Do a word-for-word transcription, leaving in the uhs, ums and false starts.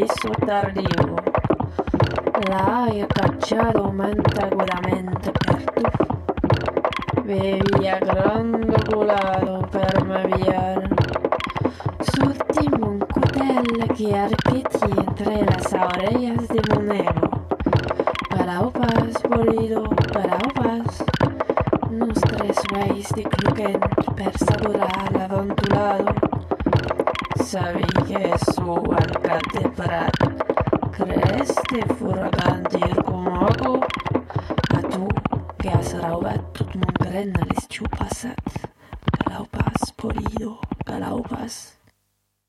Eso tardivo l'hai cacciato mente agudamente per tu. Vivia grandoculato per m'aviar. Sortimos un cutel que arqueti entre las orejas de Monero. Galaupas, bolido, galaupas. Nos tres veis de cluquent per saborar l'aventulado. Sabí que su alcalde Prat crees de furagandir como hago a tu que has raubat tot mon gren a l'estiu passat. Galaupas, bolido, galaupas.